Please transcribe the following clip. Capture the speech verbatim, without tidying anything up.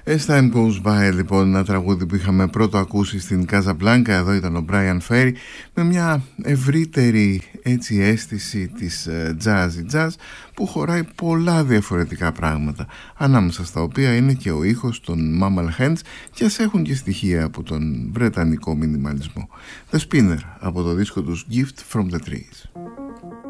As Time Goes By, λοιπόν, ένα τραγούδι που είχαμε πρώτο ακούσει στην Καζαμπλάνκα. Εδώ ήταν ο Brian Ferry με μια ευρύτερη έτσι αίσθηση της jazzy jazz που χωράει πολλά διαφορετικά πράγματα, ανάμεσα στα οποία είναι και ο ήχος των Mammal Hands και ας έχουν και στοιχεία από τον βρετανικό μινιμαλισμό. The Spinner από το δίσκο τους Gift from the Trees.